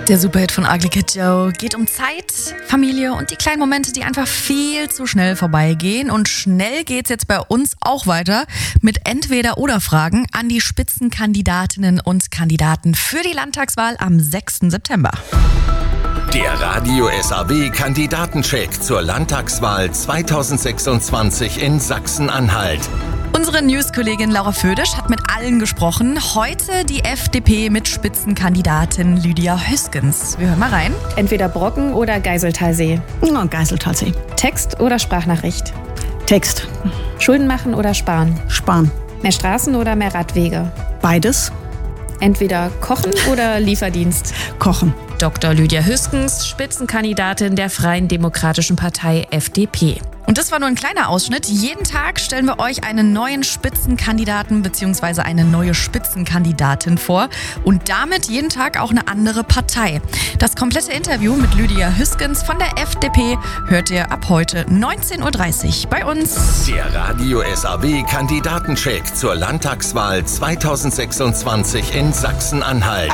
Der Superhit von Ugly Kid Joe geht um Zeit, Familie und die kleinen Momente, die einfach viel zu schnell vorbeigehen. Und schnell geht's jetzt bei uns auch weiter mit Entweder-oder-Fragen an die Spitzenkandidatinnen und Kandidaten für die Landtagswahl am 6. September. Der Radio SAW Kandidatencheck zur Landtagswahl 2026 in Sachsen-Anhalt. Unsere News-Kollegin Laura Födisch hat mit allen gesprochen. Heute die FDP mit Spitzenkandidatin Lydia Hüskens. Wir hören mal rein. Entweder Brocken oder Geiseltalsee. Geiseltalsee. Text oder Sprachnachricht. Text. Schulden machen oder sparen. Sparen. Mehr Straßen oder mehr Radwege. Beides. Entweder kochen oder Lieferdienst. Kochen. Dr. Lydia Hüskens, Spitzenkandidatin der Freien Demokratischen Partei FDP. Und das war nur ein kleiner Ausschnitt. Jeden Tag stellen wir euch einen neuen Spitzenkandidaten bzw. eine neue Spitzenkandidatin vor und damit jeden Tag auch eine andere Partei. Das komplette Interview mit Lydia Hüskens von der FDP hört ihr ab heute 19.30 Uhr bei uns. Der Radio SAW Kandidatencheck zur Landtagswahl 2026 in Sachsen-Anhalt.